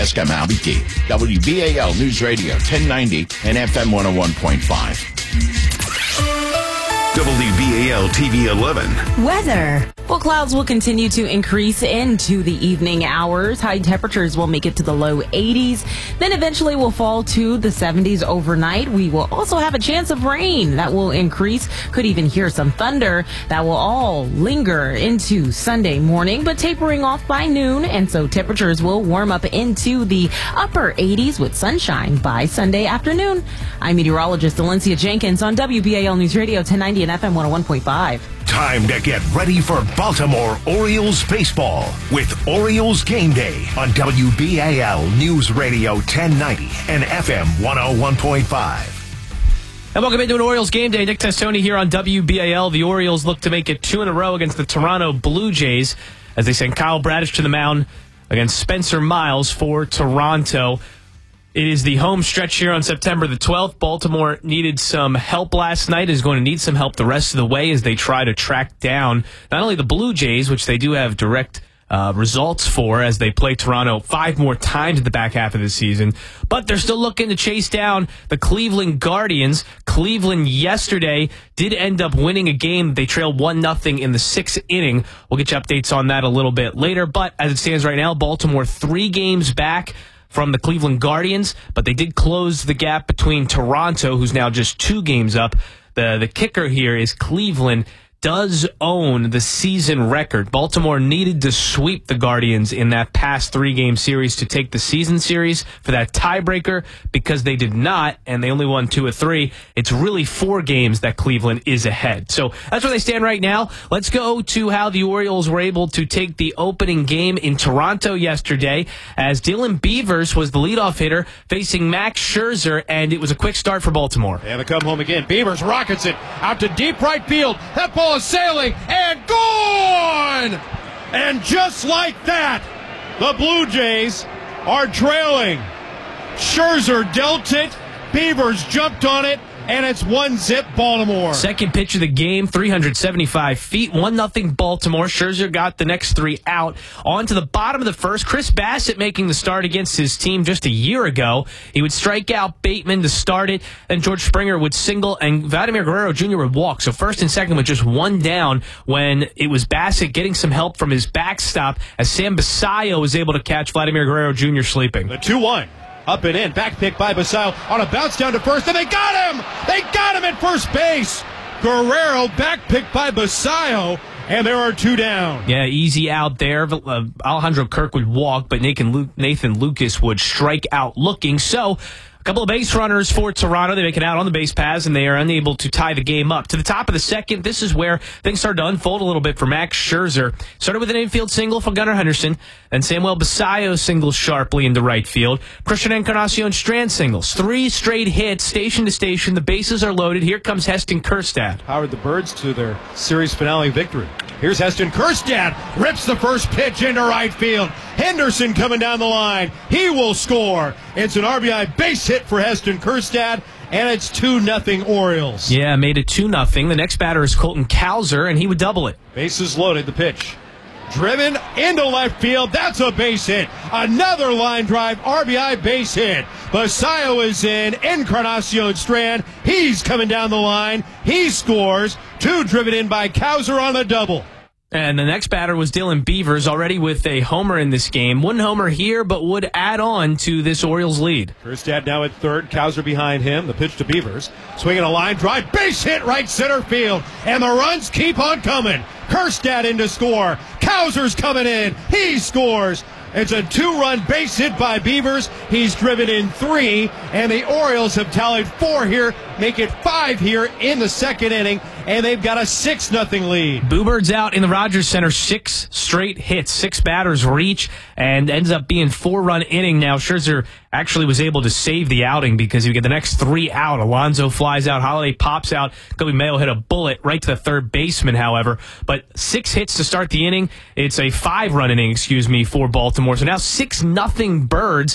Jessica Malbiki, WBAL News Radio 1090 and FM 101.5. WBAL TV 11. Weather. Well, clouds will continue to increase into the evening hours. High temperatures will make it to the low 80s. Then eventually will fall to the 70s overnight. We will also have a chance of rain that will increase. Could even hear some thunder that will all linger into Sunday morning, but tapering off by noon. And so temperatures will warm up into the upper 80s with sunshine by Sunday afternoon. I'm meteorologist Valencia Jenkins on WBAL News Radio 1090 and FM 101.5. Time to get ready for Baltimore Orioles baseball with Orioles Game Day on WBAL News Radio 1090 and FM 101.5. And welcome into an Orioles Game Day. Nick Testoni here on WBAL. The Orioles look to make it 2 in a row against the Toronto Blue Jays as they send Kyle Bradish to the mound against Spencer Miles for Toronto. It is the home stretch here on September the 12th. Baltimore needed some help last night, is going to need some help the rest of the way as they try to track down not only the Blue Jays, which they do have direct results for as they play Toronto 5 more times in the back half of the season, but they're still looking to chase down the Cleveland Guardians. Cleveland yesterday did end up winning a game. They trailed 1-0 in the 6th inning. We'll get you updates on that a little bit later, but as it stands right now, Baltimore 3 games back from the Cleveland Guardians, but they did close the gap between Toronto, who's now just 2 games up. The kicker here is Cleveland does own the season record. Baltimore needed to sweep the Guardians in that past 3-game series to take the season series for that tiebreaker. Because they did not, and they only won 2 of 3, it's really 4 games that Cleveland is ahead. So that's where they stand right now. Let's go to how the Orioles were able to take the opening game in Toronto yesterday, as Dylan Beavers was the leadoff hitter facing Max Scherzer, and it was a quick start for Baltimore. And they come home again. Beavers rockets it out to deep right field. That ball is sailing and gone! And just like that, the Blue Jays are trailing. Scherzer dealt it, Beavers jumped on it, and it's 1-zip Baltimore. Second pitch of the game, 375 feet, 1-0 Baltimore. Scherzer got the next 3 out. On to the bottom of the first, Chris Bassett making the start against his team just a year ago. He would strike out Bateman to start it, then George Springer would single, and Vladimir Guerrero Jr. would walk. So first and second with just 1 down when it was Bassett getting some help from his backstop as Sam Basayo was able to catch Vladimir Guerrero Jr. sleeping. The 2-1. Up and in, back pick by Basayo on a bounce down to first, and they got him! They got him at first base! Guerrero back picked by Basayo, and there are 2 down. Yeah, easy out there. Alejandro Kirk would walk, but Nathan Lucas would strike out looking. So a couple of base runners for Toronto. They make it out on the base paths, and they are unable to tie the game up. To the top of the second, this is where things started to unfold a little bit for Max Scherzer. Started with an infield single from Gunnar Henderson, then Samuel Basayo singles sharply into right field. Christian Encarnacion Strand singles. 3 straight hits, station to station. The bases are loaded. Here comes Heston Kjerstad. Powered the Birds to their series finale victory. Here's Heston Kjerstad, rips the first pitch into right field. Henderson coming down the line. He will score. It's an RBI base hit for Heston Kjerstad, and it's 2-0 Orioles. Yeah, made it 2-0. The next batter is Colton Cowser, and he would double it. Bases loaded, the pitch. Driven into left field. That's a base hit. Another line drive, RBI base hit. Basayo is in. Encarnacion Strand. He's coming down the line. He scores. 2 driven in by Cowser on a double. And the next batter was Dylan Beavers, already with a homer in this game. 1 homer here, but would add on to this Orioles lead. Kjerstad now at third, Cowser behind him. The pitch to Beavers. Swinging a line drive, base hit right center field. And the runs keep on coming. Kjerstad in to score. Cowser's coming in. He scores. It's a 2-run base hit by Beavers. He's driven in 3, and the Orioles have tallied 4 here, make it 5 here in the second inning, and they've got a 6-0 lead. Boo-Bird's out in the Rogers Center, 6 straight hits, 6 batters reach, and ends up being 4-run inning. Now Scherzer actually was able to save the outing because you get the next 3 out. Alonso flies out, Holiday pops out, Kobe Mayo hit a bullet right to the third baseman, however. But 6 hits to start the inning. It's a 5-run inning, for Baltimore. So now 6-0 Birds.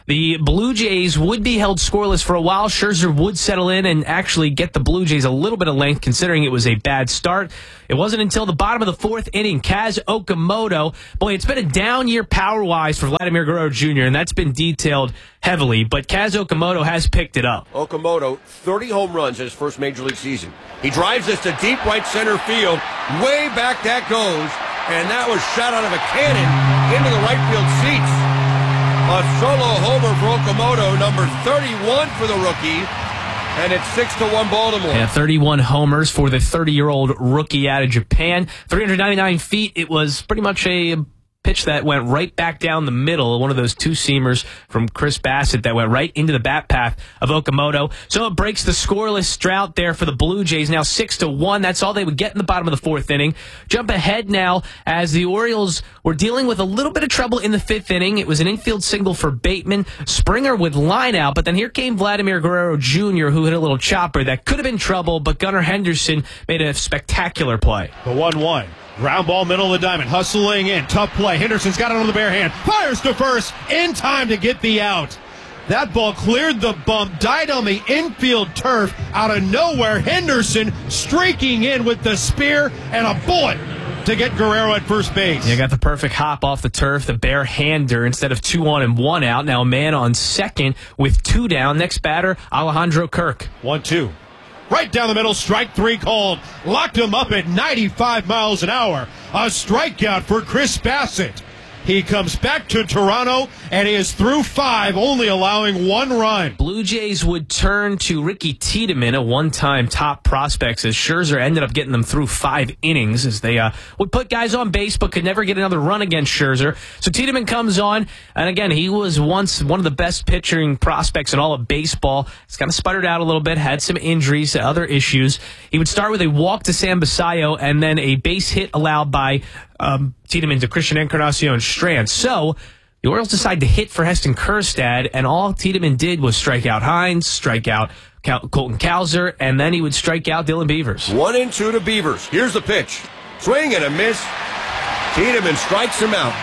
The Blue Jays would be held scoreless for a while. Scherzer would settle in and actually get the Blue Jays a little bit of length, considering it was a bad start. It wasn't until the bottom of the fourth inning, Kaz Okamoto. Boy, it's been a down year power-wise for Vladimir Guerrero Jr., and that's been detailed heavily, but Kaz Okamoto has picked it up. Okamoto, 30 home runs in his first Major League season. He drives this to deep right center field. Way back that goes, and that was shot out of a cannon into the right field seats. A solo homer for Okamoto, number 31 for the rookie, and it's 6-1 Baltimore. Yeah, 31 homers for the 30-year-old rookie out of Japan. 399 feet. It was pretty much a pitch that went right back down the middle, one of those two-seamers from Chris Bassett that went right into the bat path of Okamoto. So it breaks the scoreless drought there for the Blue Jays, now 6-1. That's all they would get in the bottom of the fourth inning. Jump ahead now as the Orioles were dealing with a little bit of trouble in the fifth inning. It was an infield single for Bateman. Springer would line out, but then here came Vladimir Guerrero Jr., who hit a little chopper that could have been trouble, but Gunnar Henderson made a spectacular play. The 1-1. Ground ball, middle of the diamond, hustling in, tough play. Henderson's got it on the bare hand, fires to first, in time to get the out. That ball cleared the bump, died on the infield turf. Out of nowhere, Henderson streaking in with the spear and a bullet to get Guerrero at first base. Yeah, got the perfect hop off the turf, the bare-hander instead of 2 on and 1 out. Now a man on second with 2 down. Next batter, Alejandro Kirk. 1-2. Right down the middle, strike 3 called. Locked him up at 95 miles an hour. A strikeout for Chris Bassett. He comes back to Toronto, and he is through 5, only allowing 1 run. Blue Jays would turn to Ricky Tiedemann, a one-time top prospect, as Scherzer ended up getting them through 5 innings as they would put guys on base but could never get another run against Scherzer. So Tiedemann comes on, and again, he was once one of the best pitching prospects in all of baseball. He's kind of sputtered out a little bit, had some injuries, other issues. He would start with a walk to Sam Basayo and then a base hit allowed by Tiedemann to Christian Encarnacion Strand. So the Orioles decide to hit for Heston Kjerstad, and all Tiedemann did was strike out Hines, strike out Colton Cowser, and then he would strike out Dylan Beavers. 1-2 to Beavers. Here's the pitch. Swing and a miss. Tiedemann strikes him out.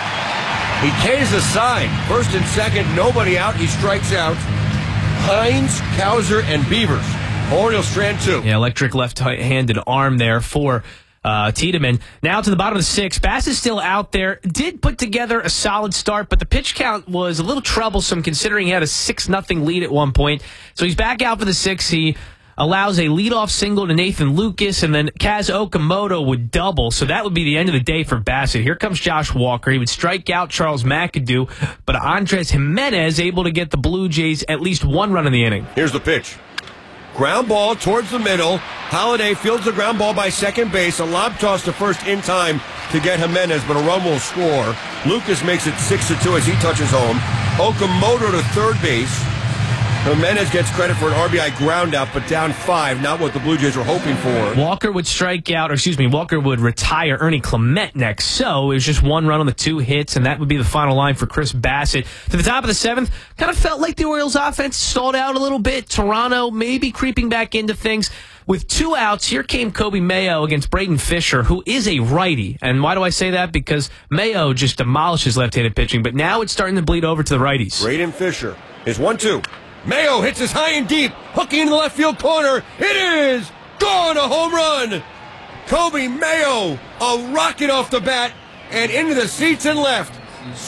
He K's aside. First and second, nobody out. He strikes out Hines, Cowser, and Beavers. Orioles strand 2. Yeah, electric left-handed arm there for Tiedemann. Now to the bottom of the 6th. Bass is still out there. Did put together a solid start, but the pitch count was a little troublesome considering he had a 6-0 lead at one point. So he's back out for the 6th. He allows a leadoff single to Nathan Lucas, and then Kaz Okamoto would double. So that would be the end of the day for Bassett. Here comes Josh Walker. He would strike out Charles McAdoo, but Andres Jimenez able to get the Blue Jays at least 1 run in the inning. Here's the pitch. Ground ball towards the middle. Holiday fields the ground ball by second base. A lob toss to first in time to get Jimenez, but a run will score. Lucas makes it 6-2 as he touches home. Okamoto to third base. Jimenez gets credit for an RBI ground out, but down 5, not what the Blue Jays were hoping for. Walker would retire Ernie Clement next. So it was just 1 run on the 2 hits, and that would be the final line for Chris Bassett. To the top of the 7th, kind of felt like the Orioles offense stalled out a little bit. Toronto maybe creeping back into things. With 2 outs, here came Kobe Mayo against Braden Fisher, who is a righty. And why do I say that? Because Mayo just demolishes left-handed pitching, but now it's starting to bleed over to the righties. Braden Fisher is 1-2. Mayo hits us high and deep, hooking into the left field corner. It is gone, a home run. Kobe Mayo, a rocket off the bat and into the seats and left.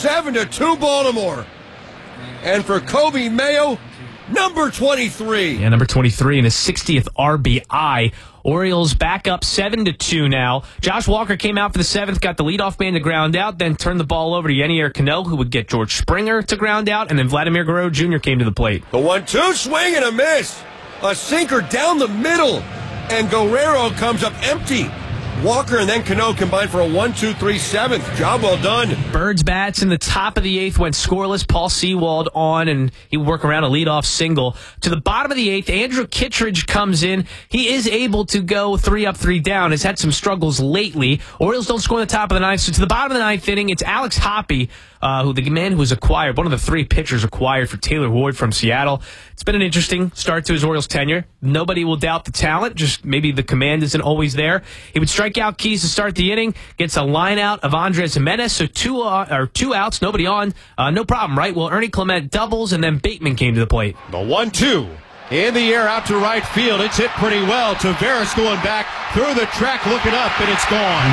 7-2 Baltimore. And for Kobe Mayo, number 23. Yeah, number 23 in his 60th RBI. Orioles back up 7-2 now. Josh Walker came out for the 7th, got the leadoff man to ground out, then turned the ball over to Yenier Cano, who would get George Springer to ground out, and then Vladimir Guerrero Jr. came to the plate. The 1-2 swing and a miss. A sinker down the middle, and Guerrero comes up empty. Walker and then Cano combined for a 1-2-3 7th. Job well done. Birds bats in the top of the 8th went scoreless. Paul Sewald on, and he would work around a leadoff single. To the bottom of the 8th, Andrew Kittredge comes in. He is able to go 3 up, 3 down. Has had some struggles lately. Orioles don't score in the top of the 9th. So to the bottom of the 9th inning, it's Alex Hoppe the man who was acquired, one of the 3 pitchers acquired for Taylor Ward from Seattle. It's been an interesting start to his Orioles tenure. Nobody will doubt the talent, just maybe the command isn't always there. He would strike out Keys to start the inning, gets a line out of Andres Jimenez, so 2 outs, nobody on, no problem, right? Well, Ernie Clement doubles, and then Bateman came to the plate. The 1-2 in the air out to right field. It's hit pretty well. Taveras going back through the track, looking up, and it's gone.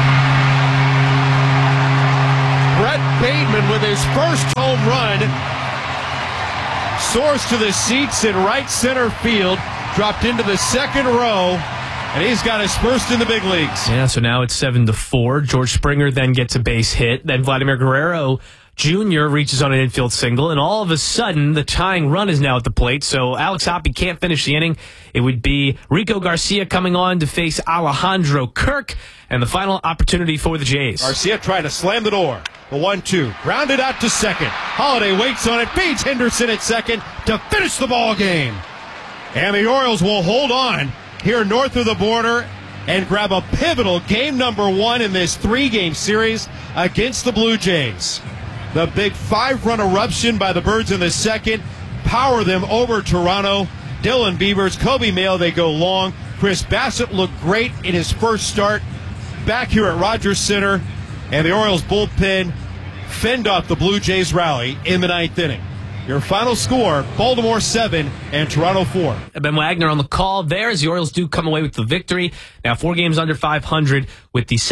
Brett Bateman with his first home run soars to the seats in right center field, dropped into the second row, and he's got his first in the big leagues. Yeah, so now it's 7-4. George Springer then gets a base hit. Then Vladimir Guerrero Jr. reaches on an infield single, and all of a sudden, the tying run is now at the plate, so Alex Hoppe can't finish the inning. It would be Rico Garcia coming on to face Alejandro Kirk, and the final opportunity for the Jays. Garcia trying to slam the door. The 1-2. Grounded out to second. Holiday waits on it, beats Henderson at second to finish the ball game. And the Orioles will hold on here north of the border and grab a pivotal game number 1 in this 3-game series against the Blue Jays. The big 5-run eruption by the Birds in the second power them over Toronto. Dylan Beavers, Kobe Mayo, they go long. Chris Bassett looked great in his first start back here at Rogers Center. And the Orioles bullpen fend off the Blue Jays rally in the 9th inning. Your final score, Baltimore 7 and Toronto 4. Ben Wagner on the call there as the Orioles do come away with the victory. Now 4 games under 500 with the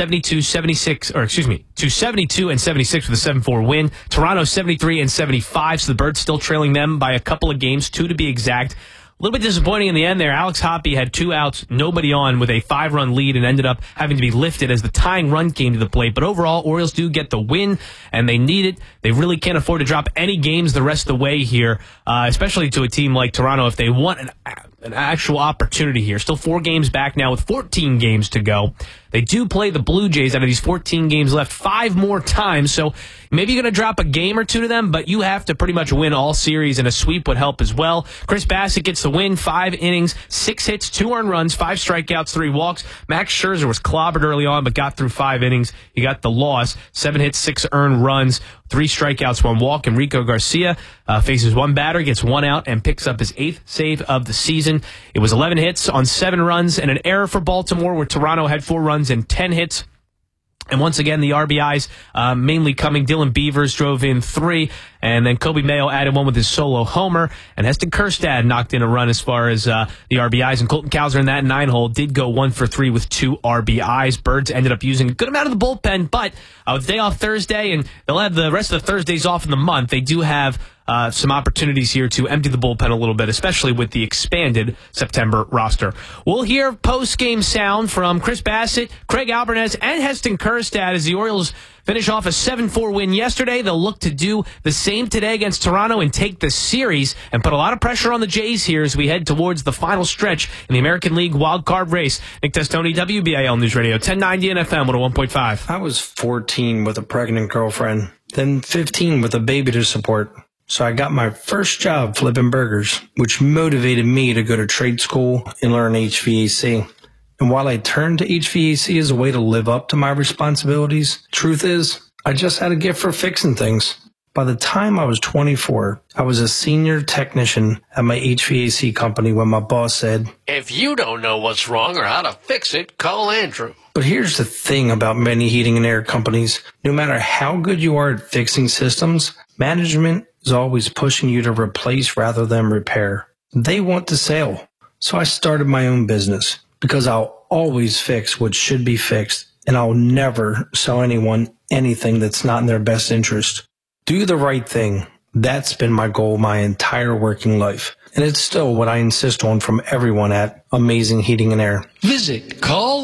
272 and 76 with a 7-4 win. Toronto 73 and 75, so the Birds still trailing them by a couple of games, 2 to be exact. A little bit disappointing in the end there. Alex Hoppe had 2 outs, nobody on, with a 5-run lead and ended up having to be lifted as the tying run came to the plate. But overall, Orioles do get the win, and they need it. They really can't afford to drop any games the rest of the way here, especially to a team like Toronto if they want an actual opportunity here. Still 4 games back now with 14 games to go. They do play the Blue Jays out of these 14 games left 5 more times, so maybe you're going to drop a game or 2 to them, but you have to pretty much win all series, and a sweep would help as well. Chris Bassett gets the win, 5 innings, 6 hits, 2 earned runs, 5 strikeouts, 3 walks. Max Scherzer was clobbered early on, but got through 5 innings. He got the loss, 7 hits, 6 earned runs, 3 strikeouts, 1 walk, and Rico Garcia faces 1 batter, gets 1 out, and picks up his 8th save of the season. It was 11 hits on 7 runs and an error for Baltimore, where Toronto had 4 runs and 10 hits. And once again, the RBIs mainly coming. Dylan Beavers drove in 3, and then Kobe Mayo added 1 with his solo homer, and Heston Kjerstad knocked in a run as far as the RBIs, and Colton Cowser in that 9-hole did go 1 for 3 with 2 RBIs. Birds ended up using a good amount of the bullpen, but with day off Thursday, and they'll have the rest of the Thursdays off in the month, they do have some opportunities here to empty the bullpen a little bit, especially with the expanded September roster. We'll hear post-game sound from Chris Bassett, Craig Albernes, and Heston Kjerstad as the Orioles finish off a 7-4 win yesterday. They'll look to do the same today against Toronto and take the series and put a lot of pressure on the Jays here as we head towards the final stretch in the American League wildcard race. Nick Testoni, WBAL News Radio, 1090 and FM 101.5. I was 14 with a pregnant girlfriend, then 15 with a baby to support. So I got my first job flipping burgers, which motivated me to go to trade school and learn HVAC. And while I turned to HVAC as a way to live up to my responsibilities, truth is, I just had a gift for fixing things. By the time I was 24, I was a senior technician at my HVAC company when my boss said, "If you don't know what's wrong or how to fix it, call Andrew." But here's the thing about many heating and air companies. No matter how good you are at fixing systems, management is always pushing you to replace rather than repair. They want to sell. So I started my own business because I'll always fix what should be fixed, and I'll never sell anyone anything that's not in their best interest. Do the right thing. That's been my goal my entire working life. And it's still what I insist on from everyone at Amazing Heating and Air. Visit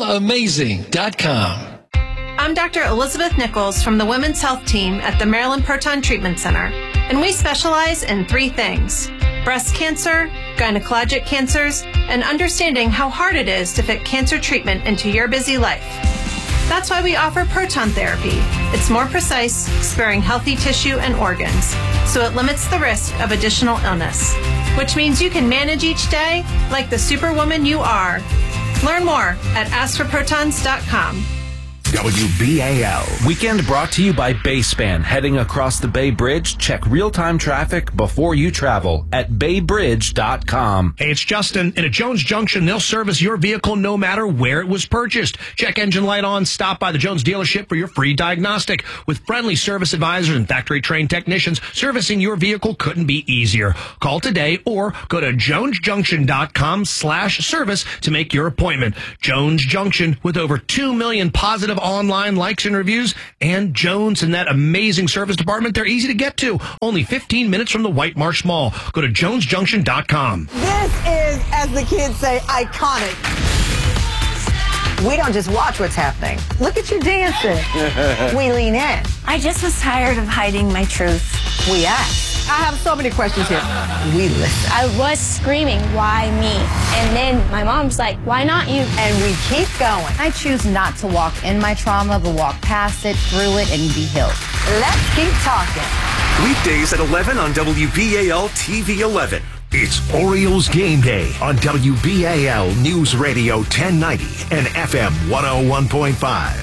callamazing.com. I'm Dr. Elizabeth Nichols from the Women's Health Team at the Maryland Proton Treatment Center, and we specialize in 3 things: breast cancer, gynecologic cancers, and understanding how hard it is to fit cancer treatment into your busy life. That's why we offer proton therapy. It's more precise, sparing healthy tissue and organs, so it limits the risk of additional illness, which means you can manage each day like the superwoman you are. Learn more at askforprotons.com. WBAL. Weekend brought to you by Bayspan. Heading across the Bay Bridge, check real-time traffic before you travel at baybridge.com. Hey, it's Justin. And at Jones Junction, they'll service your vehicle no matter where it was purchased. Check engine light on. Stop by the Jones dealership for your free diagnostic. With friendly service advisors and factory-trained technicians, servicing your vehicle couldn't be easier. Call today or go to jonesjunction.com/service to make your appointment. Jones Junction, with over 2 million positive online likes and reviews, and Jones and that amazing service department, they're easy to get to. Only 15 minutes from the White Marsh Mall. Go to jonesjunction.com. This is, as the kids say, iconic. We don't just watch what's happening. Look at you dancing. We lean in. I just was tired of hiding my truth. We ask. I have so many questions here. We listen. I was screaming, why me? And then my mom's like, why not you? And we keep going. I choose not to walk in my trauma, but walk past it, through it, and be healed. Let's keep talking. Weekdays at 11 on WBAL TV 11. It's Orioles Game Day on WBAL News Radio 1090 and FM 101.5.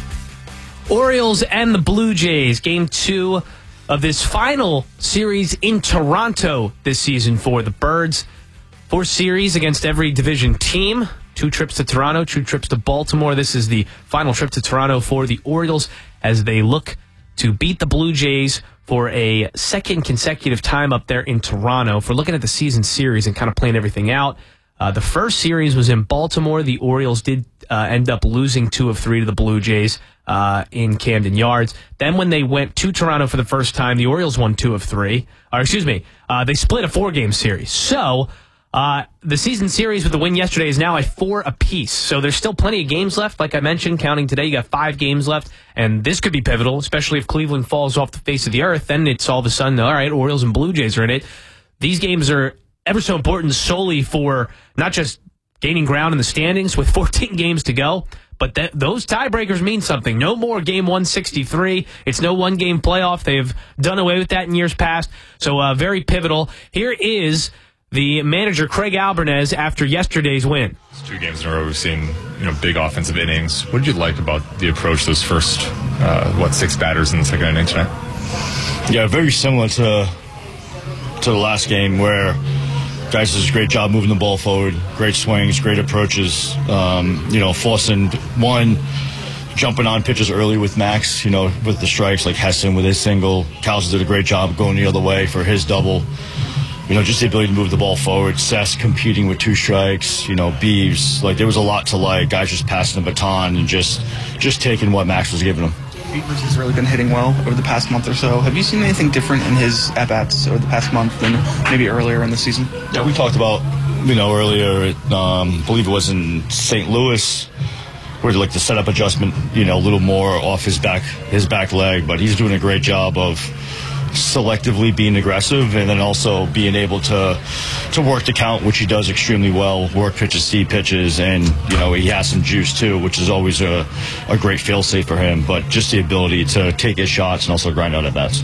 Orioles and the Blue Jays, Game 2 of this final series in Toronto this season for the Birds. 4 series against every division team. 2 trips to Toronto, 2 trips to Baltimore. This is the final trip to Toronto for the Orioles as they look to beat the Blue Jays for a second consecutive time up there in Toronto. If we're looking at the season series and kind of playing everything out, the first series was in Baltimore. The Orioles did end up losing 2 of 3 to the Blue Jays in Camden Yards. Then when they went to Toronto for the first time, the Orioles won 2 of 3. Or excuse me, they split a 4-game series. So the season series with the win yesterday is now at 4 apiece. So there's still plenty of games left. Like I mentioned, counting today, you got 5 games left. And this could be pivotal, especially if Cleveland falls off the face of the earth. Then it's all of a sudden, all right, Orioles and Blue Jays are in it. These games are ever so important solely for not just gaining ground in the standings with 14 games to go, but those tiebreakers mean something. No more game 163. It's no one-game playoff. They've done away with that in years past. So very pivotal. Here is the manager, Craig Albernez, after yesterday's win. It's 2 games in a row we've seen big offensive innings. What did you like about the approach those first 6 batters in the second inning tonight? Yeah, very similar to the last game where guys does a great job moving the ball forward, great swings, great approaches, forcing jumping on pitches early with Max, with the strikes, like Heston with his single. Cowser did a great job going the other way for his double. Just the ability to move the ball forward. Sess competing with 2 strikes, Beeves. Like, there was a lot to like. Guys just passing the baton and just taking what Max was giving them. Beavers has really been hitting well over the past month or so. Have you seen anything different in his at-bats over the past month than maybe earlier in the season? Yeah, we talked about, earlier, I believe it was in St. Louis, where like the setup adjustment, a little more off his back leg, but he's doing a great job of selectively being aggressive and then also being able to work the count, which he does extremely well, work pitches, see pitches, and he has some juice too, which is always a great fail-safe for him, but just the ability to take his shots and also grind out at bats.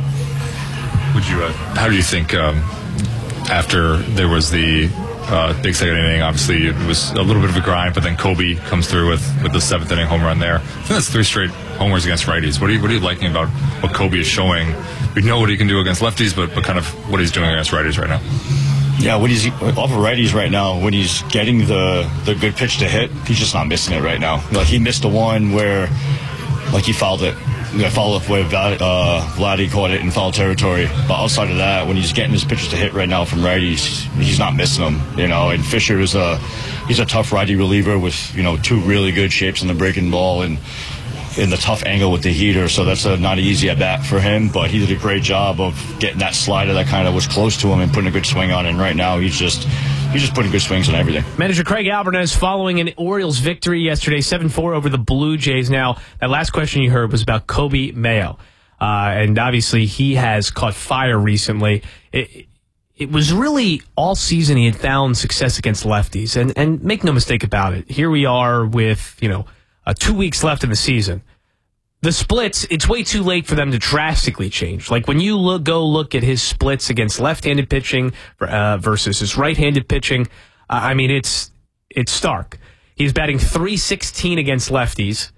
How do you think after there was the big second inning, obviously it was a little bit of a grind, but then Kobe comes through with the 7th inning home run there. I think that's 3 straight homers against righties. What are you liking about what Kobe is showing? We know what he can do against lefties, but kind of what he's doing against righties right now. Yeah, when he's off of righties right now, when he's getting the good pitch to hit, he's just not missing it right now. Like, he missed the one where, he fouled it. Fouled up where Vladdy caught it in foul territory. But outside of that, when he's getting his pitches to hit right now from righties, he's not missing them. And Fisher he's a tough righty reliever with 2 really good shapes on the breaking ball and in the tough angle with the heater, so that's not an easy at bat for him, but he did a great job of getting that slider that kind of was close to him and putting a good swing on it. And right now he's just putting good swings on everything. Manager Craig Albernez following an Orioles victory yesterday, 7-4 over the Blue Jays. Now, that last question you heard was about Kobe Mayo, and obviously he has caught fire recently. It was really all season he had found success against lefties, and make no mistake about it. Here we are with 2 weeks left in the season. The splits, it's way too late for them to drastically change. Like, when you go look at his splits against left-handed pitching versus his right-handed pitching, it's stark. He's batting .316 against lefties.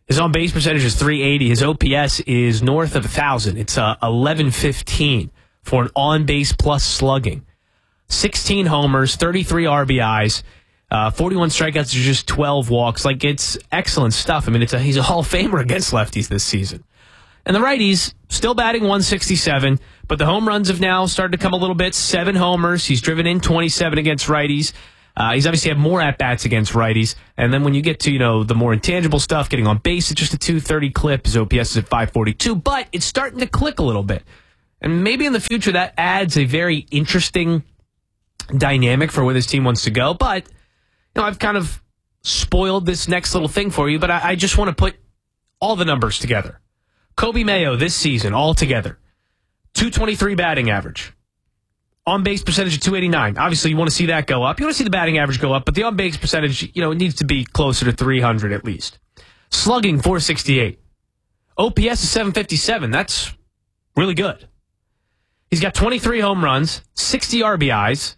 His on-base percentage is .380. His OPS is north of 1,000. It's 1115 for an on-base plus slugging. 16 homers, 33 RBIs, 41 strikeouts to just 12 walks. Like, it's excellent stuff. I mean, he's a Hall of Famer against lefties this season. And the righties, still batting 167, but the home runs have now started to come a little bit. 7 homers. He's driven in 27 against righties. He's obviously had more at-bats against righties. And then when you get to, the more intangible stuff, getting on base at just a 230 clip, his OPS is at 542, but it's starting to click a little bit. And maybe in the future that adds a very interesting dynamic for where this team wants to go. But, I've kind of spoiled this next little thing for you, but I just want to put all the numbers together. Coby Mayo this season, all together, 223 batting average. On-base percentage of .289. Obviously, you want to see that go up. You want to see the batting average go up, but the on-base percentage, it needs to be closer to 300 at least. Slugging, .468. OPS is .757. That's really good. He's got 23 home runs, 60 RBIs.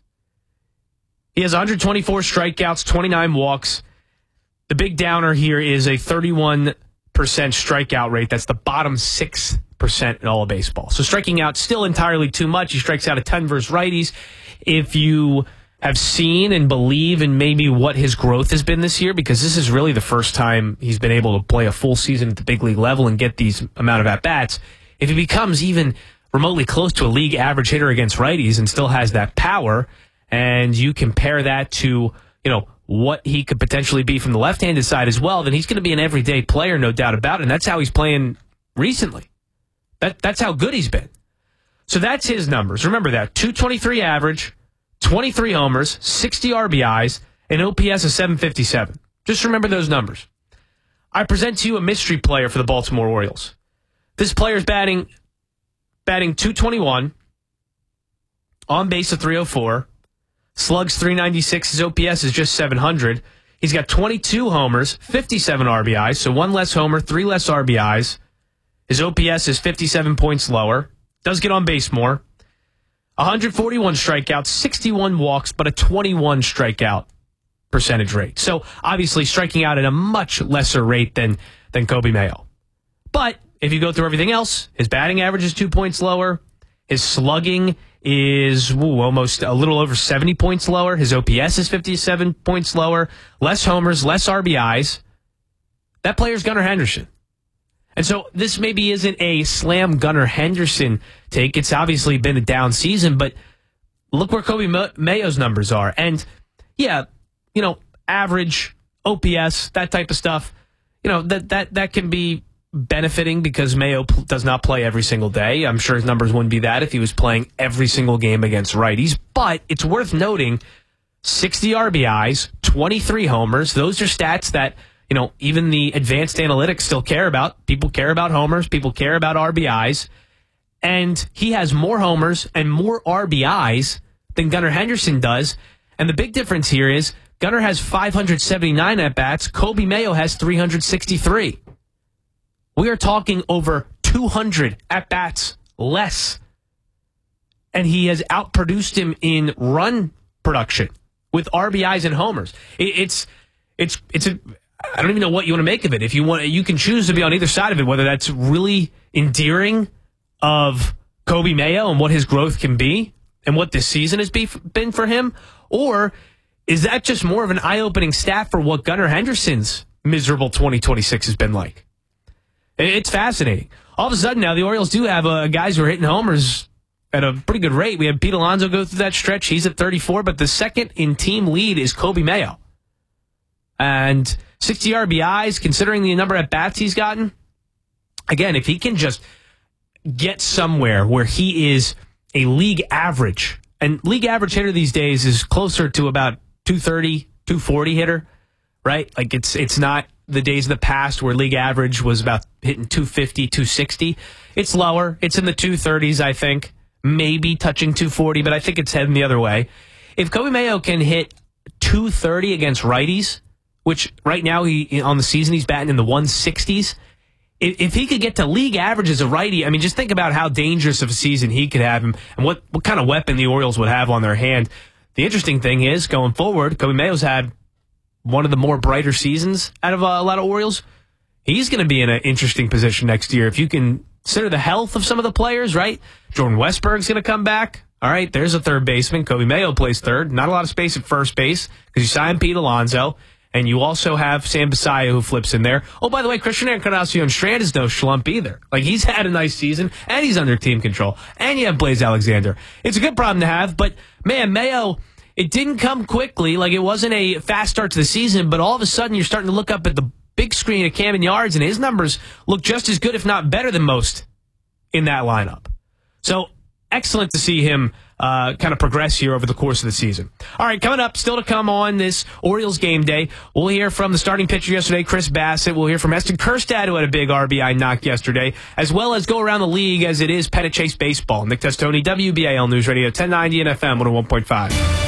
He has 124 strikeouts, 29 walks. The big downer here is a 31% strikeout rate. That's the bottom 6% in all of baseball. So striking out still entirely too much. He strikes out a ton versus righties. If you have seen and believe in maybe what his growth has been this year, because this is really the first time he's been able to play a full season at the big league level and get these amount of at-bats, if he becomes even remotely close to a league average hitter against righties and still has that power, and you compare that to, what he could potentially be from the left-handed side as well, then he's going to be an everyday player, no doubt about it. And that's how he's playing recently. That's how good he's been. So that's his numbers. Remember that. 223 average, 23 homers, 60 RBIs, and OPS of 757. Just remember those numbers. I present to you a mystery player for the Baltimore Orioles. This player's batting 221, on base of 304, slugs 396, his OPS is just 700. He's got 22 homers, 57 RBIs, so 1 less homer, 3 less RBIs. His OPS is 57 points lower. Does get on base more. 141 strikeouts, 61 walks, but a 21 strikeout percentage rate. So obviously striking out at a much lesser rate than Coby Mayo. But if you go through everything else, his batting average is 2 points lower. His slugging is almost a little over 70 points lower. His OPS is 57 points lower. Less homers, less RBIs. That player's Gunnar Henderson. And so this maybe isn't a slam Gunnar Henderson take. It's obviously been a down season, but look where Coby Mayo's numbers are. And yeah, average, OPS, that type of stuff, that can be benefiting because Mayo does not play every single day. I'm sure his numbers wouldn't be that if he was playing every single game against righties. But it's worth noting 60 RBIs, 23 homers. Those are stats that, even the advanced analytics still care about. People care about homers. People care about RBIs. And he has more homers and more RBIs than Gunnar Henderson does. And the big difference here is Gunnar has 579 at-bats. Coby Mayo has 363. We are talking over 200 at-bats less. And he has outproduced him in run production with RBIs and homers. It's I don't even know what you want to make of it. If you want, you can choose to be on either side of it, whether that's really endearing of Coby Mayo and what his growth can be and what this season has been for him, or is that just more of an eye-opening stat for what Gunnar Henderson's miserable 2026 has been like? It's fascinating. All of a sudden now, the Orioles do have guys who are hitting homers at a pretty good rate. We had Pete Alonso go through that stretch. He's at 34, but the second in team lead is Coby Mayo. And 60 RBIs, considering the number of bats he's gotten. Again, if he can just get somewhere where he is a league average, and league average hitter these days is closer to about 230, 240 hitter, right? Like it's not the days of the past where league average was about hitting 250, 260. It's lower. It's in the 230s, I think. Maybe touching 240, but I think it's heading the other way. If Coby Mayo can hit 230 against righties, which right now on the season he's batting in the 160s, if he could get to league average as a righty, I mean, just think about how dangerous of a season he could have and what kind of weapon the Orioles would have on their hand. The interesting thing is, going forward, Coby Mayo's had one of the more brighter seasons out of a lot of Orioles. he's going to be in an interesting position next year. If you can consider the health of some of the players, right? Jordan Westberg's going to come back. All right, there's a third baseman. Kobe Mayo plays third. Not a lot of space at first base because you signed Pete Alonso. And you also have Sam Basayo who flips in there. Oh, by the way, Christian Encarnacion-Strand is no schlump either. Like, he's had a nice season, and he's under team control. And you have Blaze Alexander. It's a good problem to have, but, man, Mayo, it didn't come quickly. Like, it wasn't a fast start to the season, but all of a sudden you're starting to look up at the big screen at Camden Yards, and his numbers look just as good, if not better than most in that lineup. So, excellent to see him kind of progress here over the course of the season. All right, coming up, still to come on this Orioles game day, we'll hear from the starting pitcher yesterday, Chris Bassett. We'll hear from Heston Kjerstad, who had a big RBI knock yesterday, as well as go around the league as it is Pettit Chase baseball. Nick Testoni, WBAL News Radio, 1090 and FM 101.5.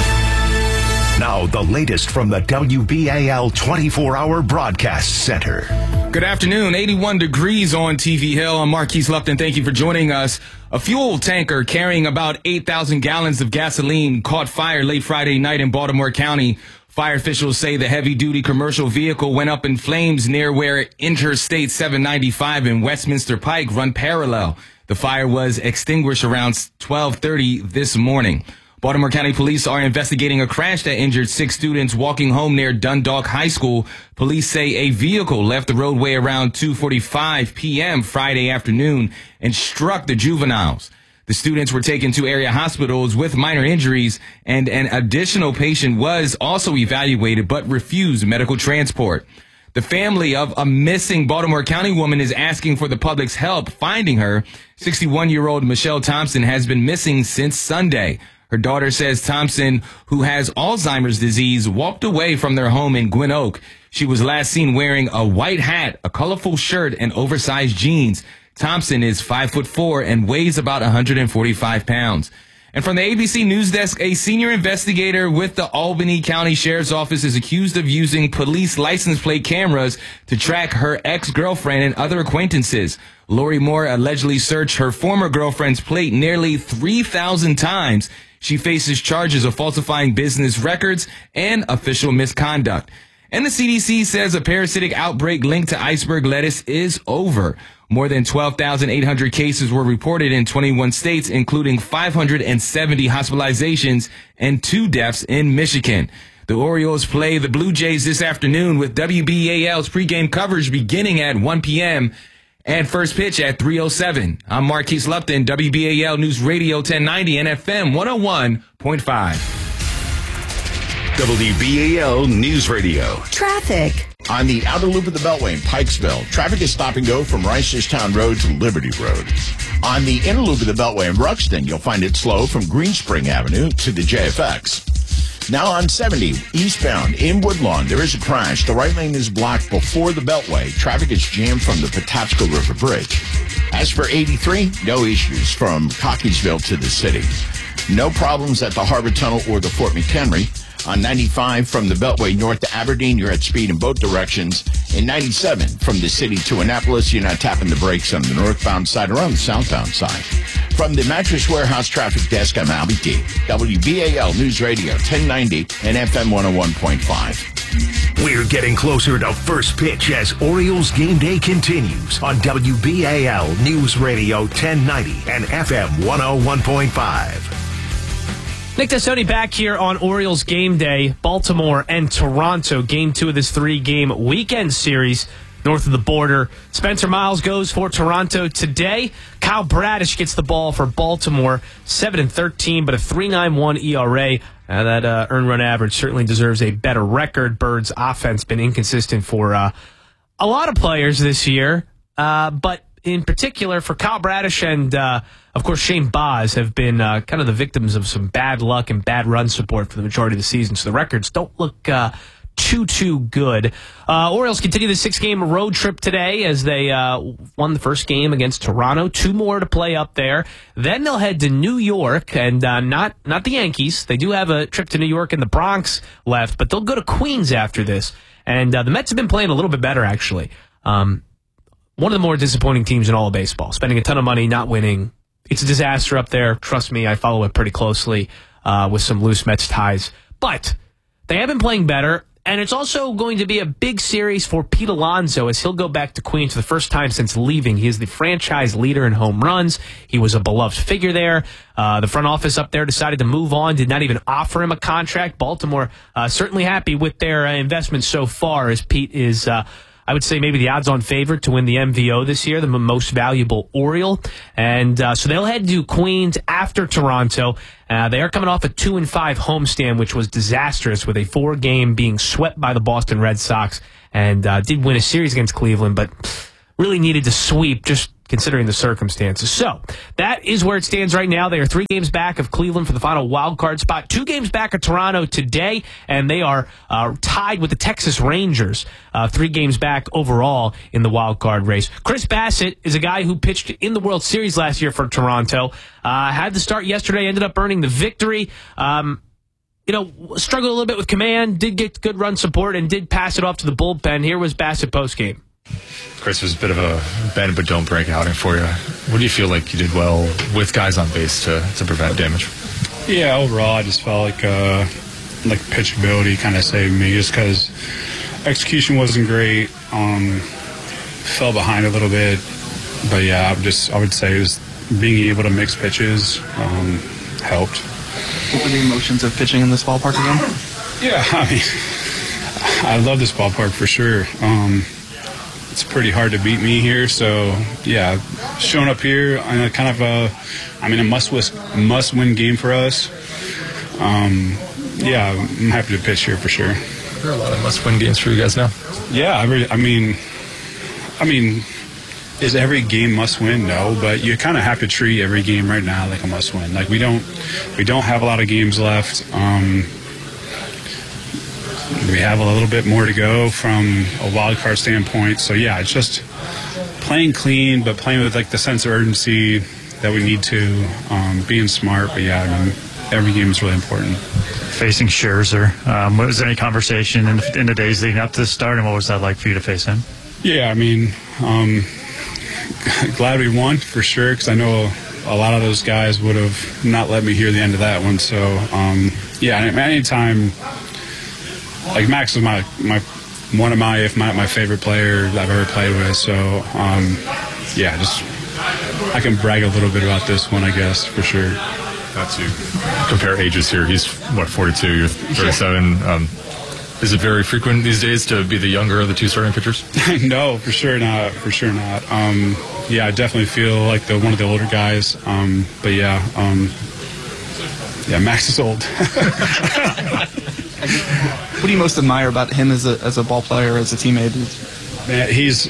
Now, the latest from the WBAL 24-hour broadcast center. Good afternoon. 81 degrees on TV Hill. I'm Marquise Lupton. Thank you for joining us. A fuel tanker carrying about 8,000 gallons of gasoline caught fire late Friday night in Baltimore County. Fire officials say the heavy-duty commercial vehicle went up in flames near where Interstate 795 and Westminster Pike run parallel. The fire was extinguished around 12:30 this morning. Baltimore County Police are investigating a crash that injured 6 students walking home near Dundalk High School. Police say a vehicle left the roadway around 2:45 p.m. Friday afternoon and struck the juveniles. The students were taken to area hospitals with minor injuries, and an additional patient was also evaluated but refused medical transport. The family of a missing Baltimore County woman is asking for the public's help finding her. 61-year-old Michelle Thompson has been missing since Sunday. Her daughter says Thompson, who has Alzheimer's disease, walked away from their home in Gwynn Oak. She was last seen wearing a white hat, a colorful shirt, and oversized jeans. Thompson is 5'4" and weighs about 145 pounds. And from the ABC News Desk, a senior investigator with the Albany County Sheriff's Office is accused of using police license plate cameras to track her ex-girlfriend and other acquaintances. Lori Moore allegedly searched her former girlfriend's plate nearly 3,000 times. She faces charges of falsifying business records and official misconduct. And the CDC says a parasitic outbreak linked to iceberg lettuce is over. More than 12,800 cases were reported in 21 states, including 570 hospitalizations and 2 deaths in Michigan. The Orioles play the Blue Jays this afternoon with WBAL's pregame coverage beginning at 1 p.m. and first pitch at 3:07. I'm Marquise Lupton, WBAL News Radio 1090 and FM 101.5. WBAL News Radio. Traffic. On the outer loop of the Beltway in Pikesville, traffic is stop and go from Reisterstown Road to Liberty Road. On the inner loop of the Beltway in Ruxton, you'll find it slow from Greenspring Avenue to the JFX. Now on 70, eastbound in Woodlawn, there is a crash. The right lane is blocked before the Beltway. Traffic is jammed from the Patapsco River Bridge. As for 83, no issues from Cockeysville to the city. No problems at the Harbor Tunnel or the Fort McHenry. On 95 from the Beltway north to Aberdeen, you're at speed in both directions. In 97 from the city to Annapolis, you're not tapping the brakes on the northbound side or on the southbound side. From the Mattress Warehouse Traffic Desk, I'm Albie D. WBAL News Radio 1090 and FM 101.5. We're getting closer to first pitch as Orioles game day continues on WBAL News Radio 1090 and FM 101.5. Nick Testoni back here on Orioles game day. Baltimore and Toronto, game 2 of this 3-game weekend series north of the border. Spencer Miles goes for Toronto today. Kyle Bradish gets the ball for Baltimore. 7-13, but a 3.91 ERA. That earned run average certainly deserves a better record. Birds' offense been inconsistent for a lot of players this year, but in particular for Kyle Bradish and, of course, Shane Baz have been kind of the victims of some bad luck and bad run support for the majority of the season. So the records don't look too good. Orioles continue the 6-game road trip today as they won the first game against Toronto. 2 more to play up there. Then they'll head to New York, and not the Yankees. They do have a trip to New York and the Bronx left, but they'll go to Queens after this. And the Mets have been playing a little bit better, actually. One of the more disappointing teams in all of baseball. Spending a ton of money, not winning. It's a disaster up there. Trust me, I follow it pretty closely with some loose Mets ties. But they have been playing better. And it's also going to be a big series for Pete Alonso as he'll go back to Queens for the first time since leaving. He is the franchise leader in home runs. He was a beloved figure there. The front office up there decided to move on, did not even offer him a contract. Baltimore certainly happy with their investment so far, as Pete is, I would say, maybe the odds-on favorite to win the MVO this year, the most valuable Oriole. And so they'll head to Queens after Toronto. They are coming off a 2-5 homestand, which was disastrous, with a 4-game being swept by the Boston Red Sox, and did win a series against Cleveland, but really needed to sweep, just considering the circumstances. So that is where it stands right now. They are 3 games back of Cleveland for the final wild card spot, 2 games back of Toronto today, and they are tied with the Texas Rangers, 3 games back overall in the wild card race. Chris Bassitt is a guy who pitched in the World Series last year for Toronto. Had the start yesterday, ended up earning the victory. Struggled a little bit with command, did get good run support, and did pass it off to the bullpen. Here was Bassitt postgame. Chris, was a bit of a bend but don't break outing for you. What do you feel like you did well with guys on base to prevent damage? Yeah, overall, I just felt like pitchability kind of saved me, just because execution wasn't great. Fell behind a little bit, but yeah, I would say just being able to mix pitches helped. What were the emotions of pitching in this ballpark again? Yeah, I mean, I love this ballpark for sure. It's pretty hard to beat me here, so yeah, showing up here on a kind of a must-win game for us. Yeah, I'm happy to pitch here for sure. There are a lot of must-win games for you guys now. Yeah, I mean, is every game must-win? No, but you kind of have to treat every game right now like a must-win. Like we don't have a lot of games left. We have a little bit more to go from a wild card standpoint. So yeah, it's just playing clean, but playing with like the sense of urgency that we need to, being smart. But yeah, I mean, every game is really important. Facing Scherzer, was there any conversation in the days leading up to the start, and what was that like for you to face him? Yeah, I mean, glad we won for sure, because I know a lot of those guys would have not let me hear the end of that one. So yeah, anytime. Like Max is my favorite player I've ever played with. So yeah, just I can brag a little bit about this one, I guess, for sure. Not to compare ages here. He's 42, you're 37. Is it very frequent these days to be the younger of the 2 starting pitchers? No, for sure not. Yeah, I definitely feel like one of the older guys. But yeah, Max is old. What do you most admire about him as a ball player, as a teammate? Man,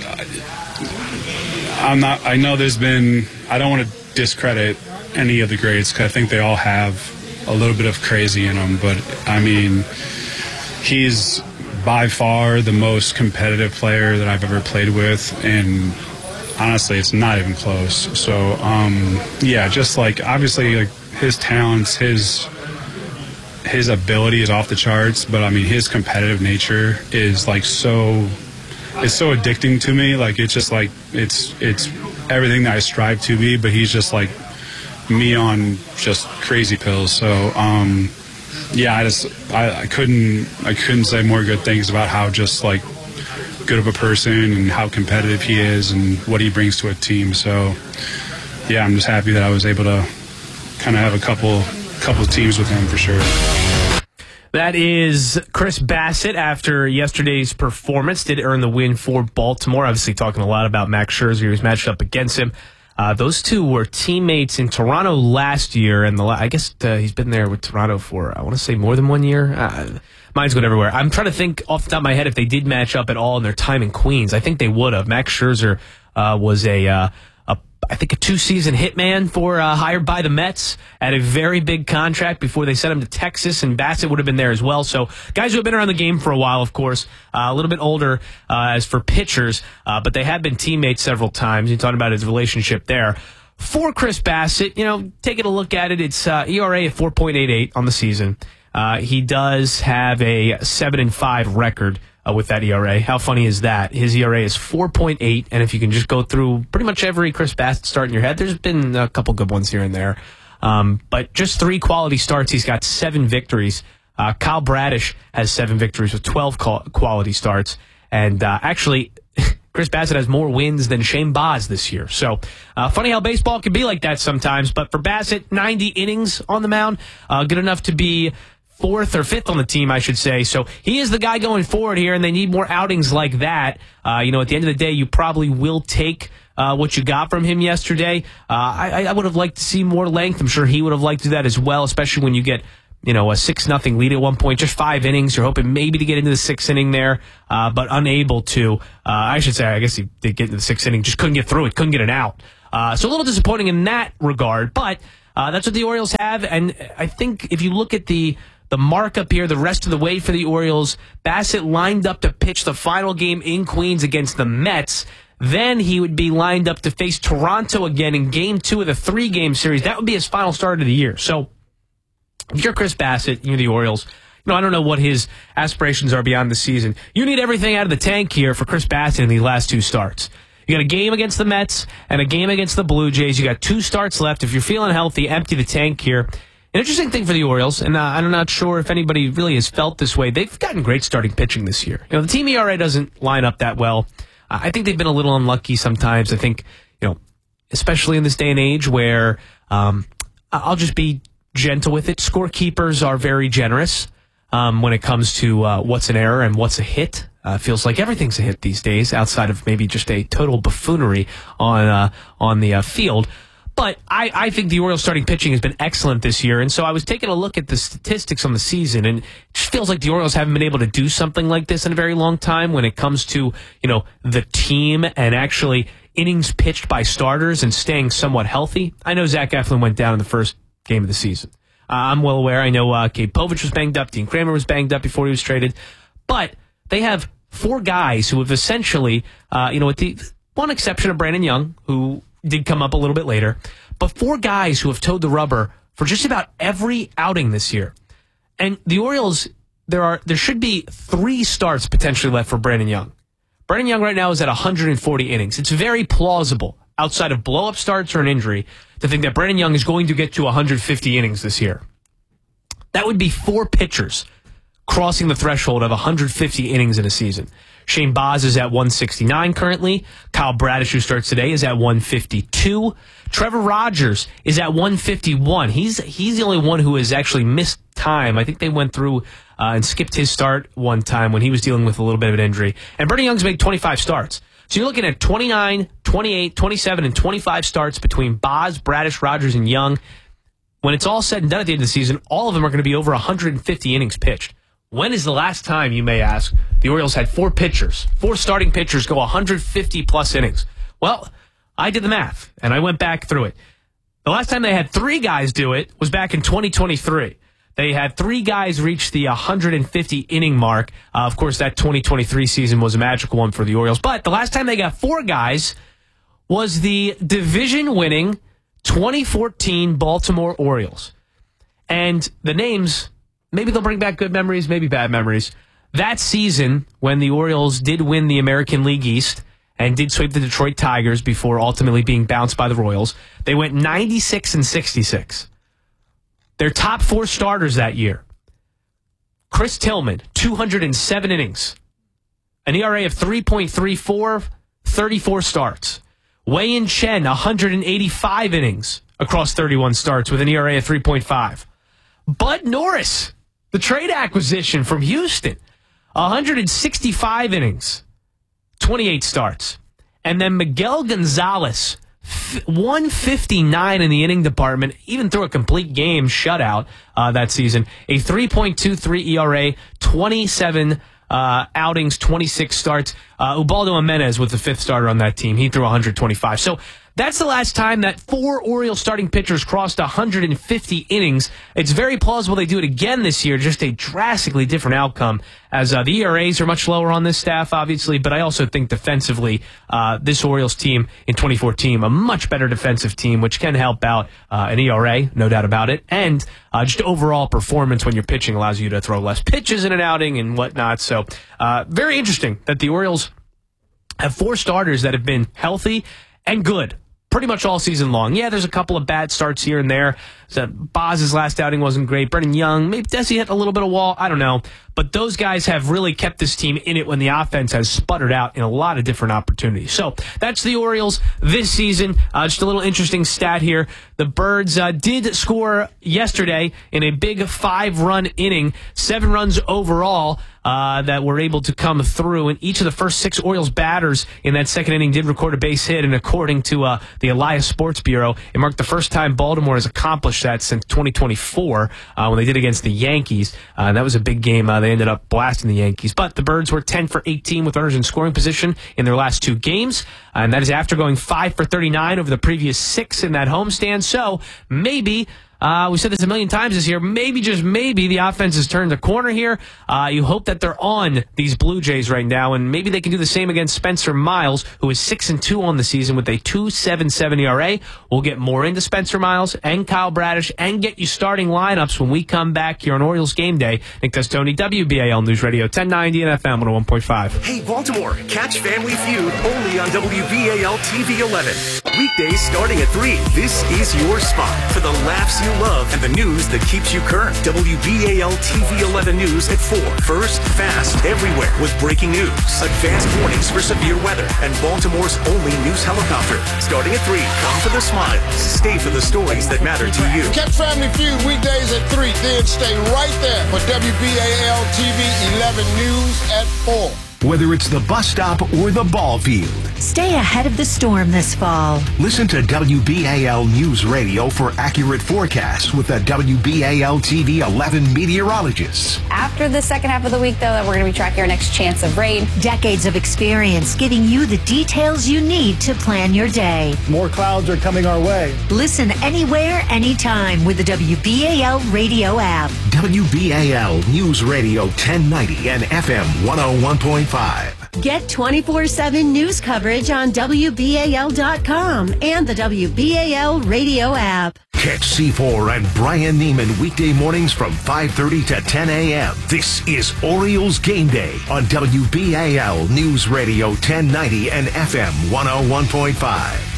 I know there's been, I don't want to discredit any of the greats, because I think they all have a little bit of crazy in them, but I mean, he's by far the most competitive player that I've ever played with, and honestly, it's not even close. So, yeah, just like, obviously, like, his talents, his ability is off the charts, but I mean, his competitive nature is like it's so addicting to me. Like, it's just like, it's everything that I strive to be, but he's just like me on just crazy pills. So, yeah, I couldn't say more good things about how just like good of a person and how competitive he is and what he brings to a team. So, yeah, I'm just happy that I was able to kind of have a couple teams with him for sure. That is Chris Bassitt after yesterday's performance. Did earn the win for Baltimore. Obviously talking a lot about Max Scherzer. He was matched up against him. Those two were teammates in Toronto last year, and I guess he's been there with Toronto for, I want to say, more than 1 year. Mine's going everywhere. I'm trying to think off the top of my head if they did match up at all in their time in Queens. I think they would have. Max Scherzer was I think a 2-season hitman hired by the Mets at a very big contract before they sent him to Texas, and Bassitt would have been there as well. So guys who have been around the game for a while, of course, a little bit older as for pitchers, but they have been teammates several times. You're talking about his relationship there. For Chris Bassitt, taking a look at it, it's ERA at 4.88 on the season. He does have a 7-5 record with that ERA. How funny is that? His ERA is 4.8, and if you can just go through pretty much every Chris Bassitt start in your head, there's been a couple good ones here and there. But just 3 quality starts. He's got 7 victories Kyle Bradish has 7 victories with 12 quality starts. And actually, Chris Bassitt has more wins than Shane Baz this year. So funny how baseball can be like that sometimes. But for Bassitt, 90 innings on the mound, good enough to be 4th or 5th on the team, I should say. So he is the guy going forward here, and they need more outings like that. At the end of the day, you probably will take what you got from him yesterday. I would have liked to see more length. I'm sure he would have liked to do that as well, especially when you get a 6-0 lead at one point, just 5 innings. You're hoping maybe to get into the 6th inning there, but unable to. I should say, I guess he did get into the 6th inning, just couldn't get through it, couldn't get it out. So a little disappointing in that regard, but that's what the Orioles have. And I think if you look at the markup here, the rest of the way for the Orioles, Bassitt lined up to pitch the final game in Queens against the Mets. Then he would be lined up to face Toronto again in Game 2 of the 3-game series. That would be his final start of the year. So if you're Chris Bassitt, you're the Orioles, I don't know what his aspirations are beyond the season. You need everything out of the tank here for Chris Bassitt in these last 2 starts. You got a game against the Mets and a game against the Blue Jays. You got 2 starts left. If you're feeling healthy, empty the tank here. An interesting thing for the Orioles, and I'm not sure if anybody really has felt this way, they've gotten great starting pitching this year. The team ERA doesn't line up that well. I think they've been a little unlucky sometimes. I think, especially in this day and age where I'll just be gentle with it. Scorekeepers are very generous when it comes to what's an error and what's a hit. Feels like everything's a hit these days, outside of maybe just a total buffoonery on the field. But I think the Orioles starting pitching has been excellent this year. And so I was taking a look at the statistics on the season, and it just feels like the Orioles haven't been able to do something like this in a very long time when it comes to, the team and actually innings pitched by starters and staying somewhat healthy. I know Zach Eflin went down in the first game of the season. I'm well aware. I know Gabe Povich was banged up. Dean Kramer was banged up before he was traded. But they have 4 guys who have essentially, with the one exception of Brandon Young, who did come up a little bit later, but 4 guys who have towed the rubber for just about every outing this year. And the Orioles, there should be 3 starts potentially left for Brandon Young. Brandon Young right now is at 140 innings. It's very plausible, outside of blow-up starts or an injury, to think that Brandon Young is going to get to 150 innings this year. That would be 4 pitchers crossing the threshold of 150 innings in a season. Shane Baz is at 169 currently. Kyle Bradish, who starts today, is at 152. Trevor Rogers is at 151. He's the only one who has actually missed time. I think they went through and skipped his start one time when he was dealing with a little bit of an injury. And Brandon Young's made 25 starts. So you're looking at 29, 28, 27, and 25 starts between Baz, Bradish, Rogers, and Young. When it's all said and done at the end of the season, all of them are going to be over 150 innings pitched. When is the last time, you may ask, the Orioles had 4 starting pitchers go 150-plus innings? Well, I did the math, and I went back through it. The last time they had 3 guys do it was back in 2023. They had 3 guys reach the 150-inning mark. Of course, that 2023 season was a magical one for the Orioles. But the last time they got 4 guys was the division-winning 2014 Baltimore Orioles. And the names, maybe they'll bring back good memories, maybe bad memories. That season, when the Orioles did win the American League East and did sweep the Detroit Tigers before ultimately being bounced by the Royals, they went 96-66. Their top 4 starters that year: Chris Tillman, 207 innings, an ERA of 3.34, 34 starts. Wei-Yin Chen, 185 innings across 31 starts with an ERA of 3.5. Bud Norris, the trade acquisition from Houston, 165 innings, 28 starts. And then Miguel Gonzalez, 159 in the inning department, even through a complete game shutout that season. A 3.23 ERA, 27 outings, 26 starts. Ubaldo Jimenez was the 5th starter on that team. He threw 125. So that's the last time that 4 Orioles starting pitchers crossed 150 innings. It's very plausible they do it again this year, just a drastically different outcome, as the ERAs are much lower on this staff, obviously, but I also think defensively, this Orioles team in 2014, a much better defensive team, which can help out an ERA, no doubt about it, and just overall performance when you're pitching allows you to throw less pitches in an outing and whatnot. So very interesting that the Orioles have 4 starters that have been healthy and good pretty much all season long. Yeah, there's a couple of bad starts here and there, So Boz's last outing wasn't great. Brennan Young, maybe Desi hit a little bit of wall. I don't know. But those guys have really kept this team in it when the offense has sputtered out in a lot of different opportunities. So that's the Orioles this season. Just a little interesting stat here. The Birds did score yesterday in a big 5-run inning, 7 runs overall. That were able to come through. And each of the first 6 Orioles batters in that second inning did record a base hit. And according to the Elias Sports Bureau, it marked the first time Baltimore has accomplished that since 2024 when they did against the Yankees. And that was a big game. They ended up blasting the Yankees. But the Birds were 10 for 18 with runners in scoring position in their last 2 games. And that is after going 5 for 39 over the previous 6 in that homestand. So maybe... we said this a million times this year. Maybe, just maybe, the offense has turned a corner here. You hope that they're on these Blue Jays right now, and maybe they can do the same against Spencer Miles, who is 6-2 on the season with a 2.77 ERA. We'll get more into Spencer Miles and Kyle Bradish and get you starting lineups when we come back here on Orioles Game Day. Nick Testoni, WBAL News Radio 1090 and FM 101.5. Hey, Baltimore, catch Family Feud only on WBAL TV 11. Weekdays starting at 3. This is your spot for the laughs you love and the news that keeps you current. WBAL TV 11 News at 4. First, fast, everywhere with breaking news, advanced warnings for severe weather, and Baltimore's only news helicopter. Starting at 3, come for the smiles. Stay for the stories that matter to you. Catch Family Feud weekdays at 3. Then stay right there for WBAL TV 11 News at 4. Whether it's the bus stop or the ball field. Stay ahead of the storm this fall. Listen to WBAL News Radio for accurate forecasts with the WBAL TV 11 meteorologists. After the second half of the week, though, we're going to be tracking our next chance of rain. Decades of experience giving you the details you need to plan your day. More clouds are coming our way. Listen anywhere, anytime with the WBAL radio app. WBAL News Radio 1090 and FM 101.5. Get 24/7 news coverage on WBAL.com and the WBAL radio app. Catch C4 and Brian Neiman weekday mornings from 5:30 to 10 a.m. This is Orioles Game Day on WBAL News Radio 1090 and FM 101.5.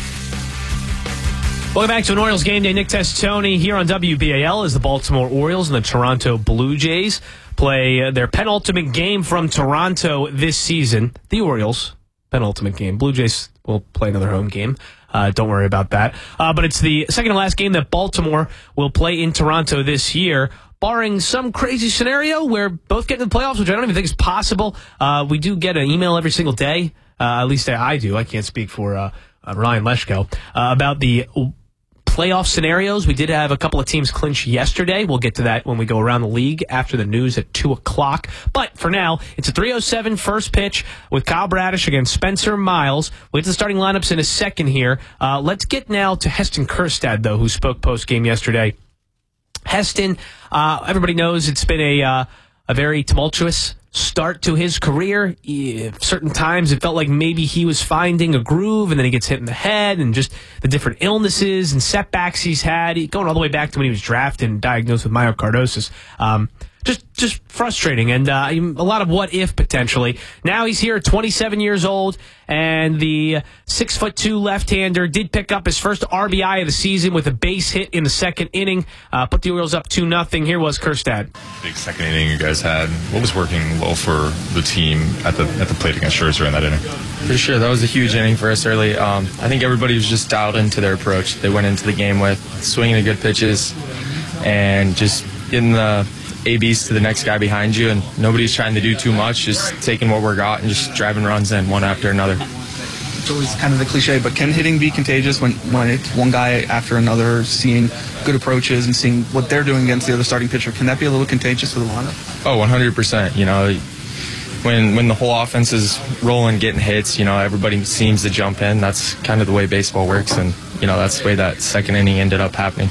Welcome back to an Orioles Game Day. Nick Testoni here on WBAL as the Baltimore Orioles and the Toronto Blue Jays play their penultimate game from Toronto this season. The Orioles, penultimate game. Blue Jays will play another home game. Don't worry about that. But it's the second to last game that Baltimore will play in Toronto this year, barring some crazy scenario where both get to the playoffs, which I don't even think is possible. We do get an email every single day. At least I do. I can't speak for Ryan Leshko about the playoff scenarios. We did have a couple of teams clinch yesterday. We'll get to that when we go around the league after the news at 2 o'clock. But for now, it's a 3:07 first pitch with Kyle Bradish against Spencer Miles. We'll get to the starting lineups in a second here. Let's get now to Heston Kjerstad, though, who spoke post-game yesterday. Heston, everybody knows it's been a very tumultuous start to his career. Certain times it felt like maybe he was finding a groove, and then he gets hit in the head, and just the different illnesses and setbacks he's had, going all the way back to when he was drafted and diagnosed with myocardosis. Just frustrating, and a lot of what if potentially. Now he's here at 27 years old, and the 6'2" left-hander did pick up his first RBI of the season with a base hit in the second inning, put the Orioles up 2-0. Here was Kjerstad. Big second inning you guys had. What was working well for the team at the plate against Scherzer in that inning? For sure, that was a huge inning for us early. I think everybody was just dialed into their approach. They went into the game with swinging the good pitches and just getting the ABs to the next guy behind you, and nobody's trying to do too much, just taking what we got and just driving runs in one after another. It's always kind of the cliche, but can hitting be contagious when it's one guy after another, seeing good approaches and seeing what they're doing against the other starting pitcher? Can that be a little contagious for the lineup? Oh, 100%. You know, when the whole offense is rolling, getting hits, you know, everybody seems to jump in. That's kind of the way baseball works, and, you know, that's the way that second inning ended up happening.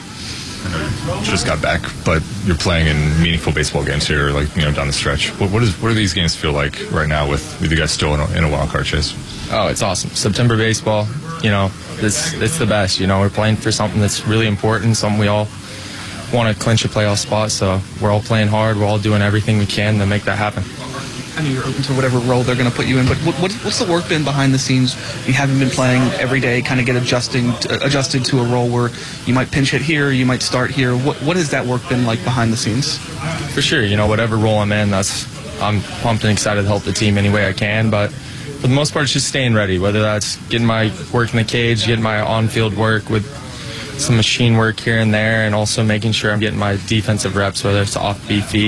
Just got back, but you're playing in meaningful baseball games here, like, you know, down the stretch. What do these games feel like right now with you guys still in a wild card chase? Oh, it's awesome. September baseball, you know, it's the best. You know, we're playing for something that's really important, something we all want to clinch a playoff spot, so we're all playing hard. We're all doing everything we can to make that happen. I know you're open to whatever role they're going to put you in, but what's the work been behind the scenes? You haven't been playing every day, kind of get adjusted to a role where you might pinch hit here, you might start here. What has that work been like behind the scenes? For sure, whatever role I'm in, I'm pumped and excited to help the team any way I can, but for the most part, it's just staying ready, whether that's getting my work in the cage, getting my on-field work with some machine work here and there, and also making sure I'm getting my defensive reps, whether it's off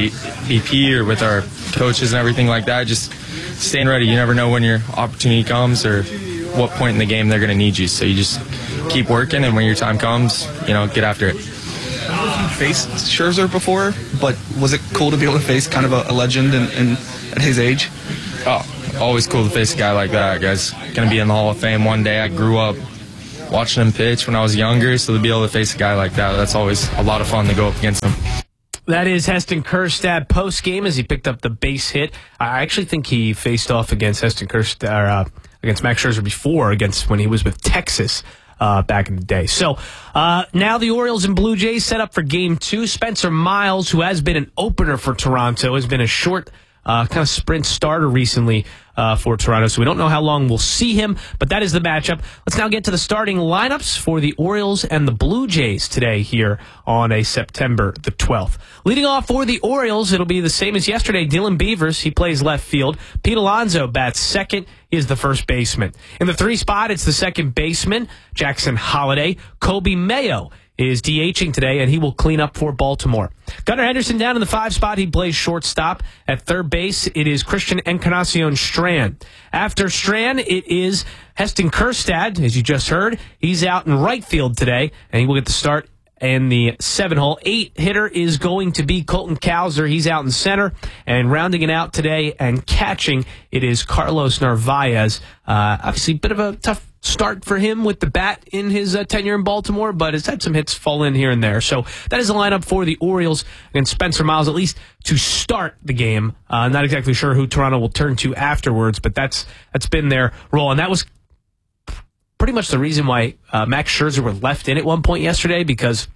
BP or with our coaches and everything like that. Just staying ready. You never know when your opportunity comes or what point in the game they're going to need you. So you just keep working, and when your time comes, get after it. I don't know if you faced Scherzer before, but was it cool to be able to face kind of a legend at his age? Oh, always cool to face a guy like that. Guy's going to be in the Hall of Fame one day. I grew up watching him pitch when I was younger, so to be able to face a guy like that, that's always a lot of fun to go up against him. That is Heston Kjerstad post-game as he picked up the base hit. I actually think he faced off against Heston Kjerstad, against Max Scherzer before, against when he was with Texas back in the day. So now the Orioles and Blue Jays set up for Game 2. Spencer Miles, who has been an opener for Toronto, has been a short kind of sprint starter recently for Toronto, so we don't know how long we'll see him, but that is the matchup. Let's now get to the starting lineups for the Orioles and the Blue Jays today here on a September the 12th. Leading off for the Orioles, it'll be the same as yesterday. Dylan Beavers, he plays left field. Pete Alonso bats second, is the first baseman. In the 3 spot, it's the second baseman, Jackson Holliday. Kobe Mayo is DHing today, and he will clean up for Baltimore. Gunnar Henderson down in the 5 spot. He plays shortstop. At third base, it is Christian Encarnacion Strand. After Strand, it is Heston Kjerstad, as you just heard. He's out in right field today, and he will get the start in the 7-hole. 8 hitter is going to be Colton Cowser. He's out in center. And rounding it out today and catching, it is Carlos Narvaez. Obviously, a bit of a tough start for him with the bat in his tenure in Baltimore, but has had some hits fall in here and there. So that is the lineup for the Orioles against Spencer Miles, at least to start the game. Not exactly sure who Toronto will turn to afterwards, but that's been their role. And that was pretty much the reason why Max Scherzer was left in at one point yesterday, because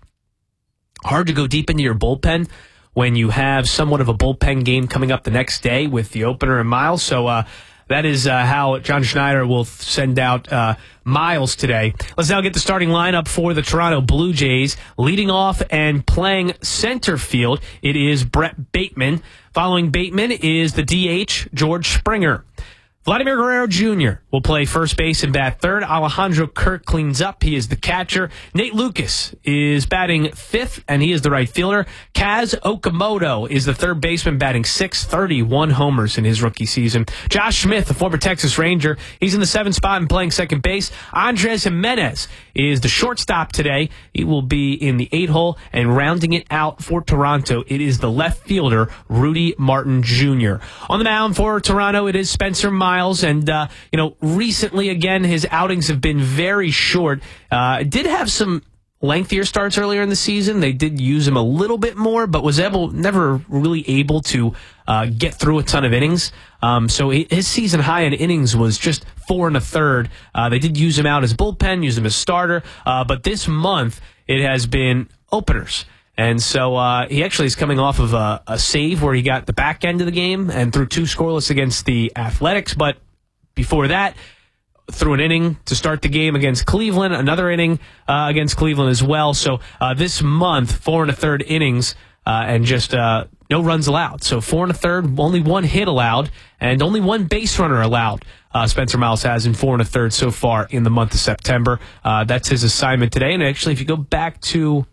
hard to go deep into your bullpen when you have somewhat of a bullpen game coming up the next day with the opener and Miles. So that is how John Schneider will send out Miles today. Let's now get the starting lineup for the Toronto Blue Jays. Leading off and playing center field, it is Brett Bateman. Following Bateman is the DH, George Springer. Vladimir Guerrero Jr. will play first base and bat third. Alejandro Kirk cleans up. He is the catcher. Nate Lucas is batting fifth, and he is the right fielder. Kaz Okamoto is the third baseman, batting sixth, 31 homers in his rookie season. Josh Smith, the former Texas Ranger, he's in the 7th spot and playing second base. Andres Jimenez is the shortstop today. He will be in the 8-hole, and rounding it out for Toronto, it is the left fielder, Rudy Martin Jr. On the mound for Toronto, it is Spencer Miles. And, recently, again, his outings have been very short. Did have some lengthier starts earlier in the season. They did use him a little bit more, but was never really able to get through a ton of innings. So his season high in innings was just 4 1/3. They did use him out as bullpen, use him as starter. But this month, it has been openers. And so he actually is coming off of a save where he got the back end of the game and threw 2 scoreless against the Athletics. But before that, threw an inning to start the game against Cleveland, another inning against Cleveland as well. So this month, 4 1/3 innings and just no runs allowed. So 4 1/3, only 1 hit allowed, and only 1 base runner allowed. Spencer Miles has in 4 1/3 so far in the month of September. That's his assignment today. And actually, if you go back to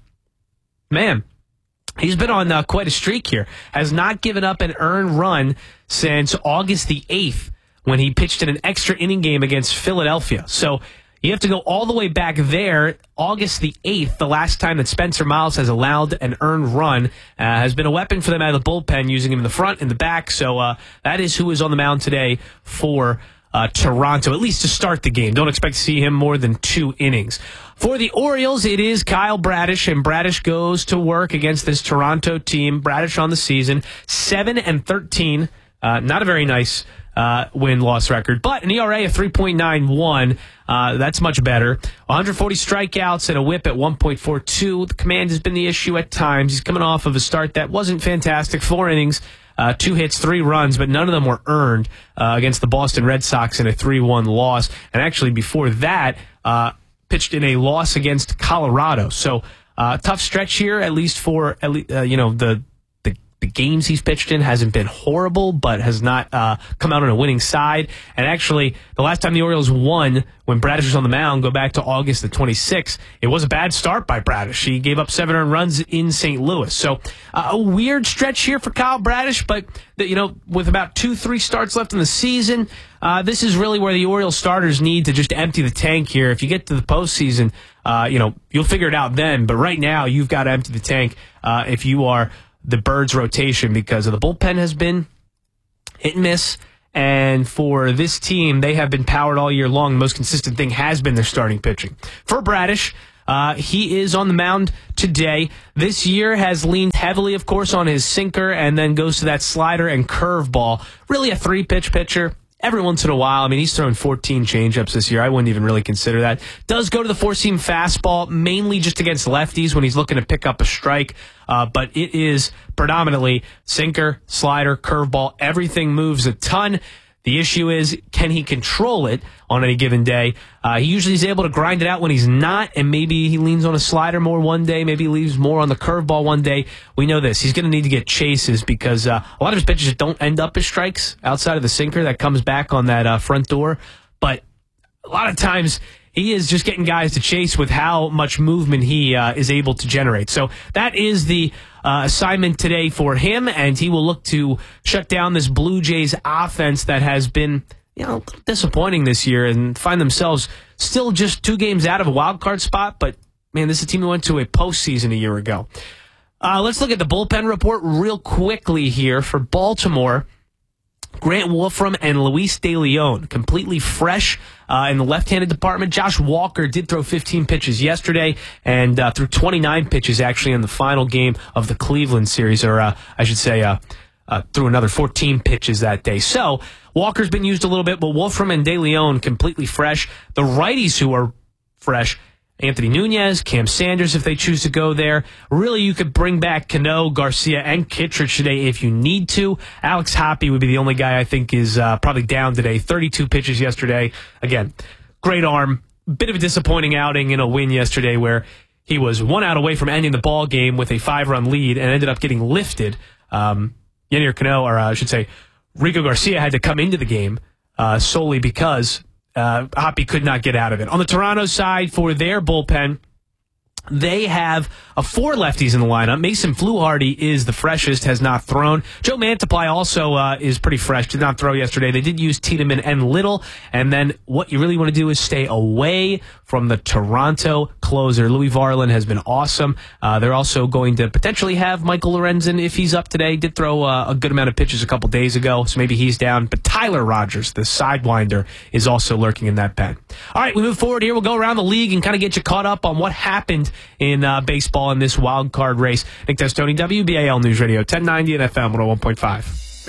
he's been on quite a streak here. Has not given up an earned run since August the 8th when he pitched in an extra inning game against Philadelphia. So you have to go all the way back there. August the 8th, the last time that Spencer Miles has allowed an earned run, has been a weapon for them out of the bullpen, using him in the front and the back. So that is who is on the mound today for Toronto, at least to start the game. Don't expect to see him more than 2 innings. For the Orioles, it is Kyle Bradish, and Bradish goes to work against this Toronto team. Bradish on the season, 7-13. Not a very nice win-loss record. But an ERA of 3.91, that's much better. 140 strikeouts and a whip at 1.42. The command has been the issue at times. He's coming off of a start that wasn't fantastic. 4 innings, 2 hits, 3 runs, but none of them were earned against the Boston Red Sox in a 3-1 loss. And actually before that, pitched in a loss against Colorado. So tough stretch here, at least for the games he's pitched in. Hasn't been horrible, but has not come out on a winning side. And actually, the last time the Orioles won, when Bradish was on the mound, go back to August the 26th, it was a bad start by Bradish. He gave up 7 earned runs in St. Louis. So a weird stretch here for Kyle Bradish, but with about 2-3 starts left in the season, this is really where the Orioles starters need to just empty the tank here. If you get to the postseason, you'll figure it out then. But right now, you've got to empty the tank if you are the Birds rotation, because of the bullpen has been hit and miss. And for this team, they have been powered all year long. The most consistent thing has been their starting pitching. For Bradish, he is on the mound today. This year has leaned heavily, of course, on his sinker and then goes to that slider and curveball. Really a 3-pitch pitcher. Every once in a while, he's thrown 14 changeups this year. I wouldn't even really consider that. Does go to the 4-seam fastball, mainly just against lefties when he's looking to pick up a strike. But it is predominantly sinker, slider, curveball. Everything moves a ton. The issue is, can he control it on any given day? He usually is able to grind it out when he's not, and maybe he leans on a slider more one day, maybe he leaves more on the curveball one day. We know this. He's going to need to get chases because a lot of his pitches don't end up as strikes outside of the sinker that comes back on that front door. But a lot of times he is just getting guys to chase with how much movement he is able to generate. So that is the assignment today for him, and he will look to shut down this Blue Jays offense that has been disappointing this year and find themselves still just 2 games out of a wild card spot. But, man, this is a team that went to a postseason a year ago. Let's look at the bullpen report real quickly here for Baltimore. Grant Wolfram and Luis De Leon, completely fresh in the left-handed department. Josh Walker did throw 15 pitches yesterday and threw 29 pitches actually in the final game of the Cleveland series, or I should say threw another 14 pitches that day. So Walker's been used a little bit, but Wolfram and De Leon completely fresh. The righties who are fresh, Anthony Nunez, Cam Sanders, if they choose to go there. Really, you could bring back Cano, Garcia, and Kittredge today if you need to. Alex Hoppe would be the only guy I think is probably down today. 32 pitches yesterday. Again, great arm. Bit of a disappointing outing in a win yesterday where he was 1 out away from ending the ball game with a 5-run lead and ended up getting lifted. Yennier Cano, or I should say, Rico Garcia had to come into the game solely because Hoppe could not get out of it. On the Toronto side, for their bullpen, they have 4 lefties in the lineup. Mason Fluharty is the freshest, has not thrown. Joe Mantiply also is pretty fresh, did not throw yesterday. They did use Tiedemann and Little. And then what you really want to do is stay away from the Toronto closer. Louis Varland has been awesome. They're also going to potentially have Michael Lorenzen if he's up today. Did throw a good amount of pitches a couple days ago, so maybe he's down. But Tyler Rogers, the sidewinder, is also lurking in that pen. All right, we move forward here. We'll go around the league and kind of get you caught up on what happened in baseball in this wild card race. Nick Testoni, WBAL News Radio, 1090 and FM 101.5.